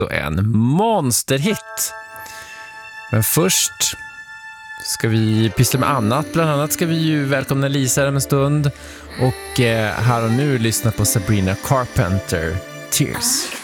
och en monsterhit. Men först ska vi pyssla med annat. Bland annat ska vi ju välkomna Lisa om en stund. Och här och nu lyssna på Sabrina Carpenter, Tears.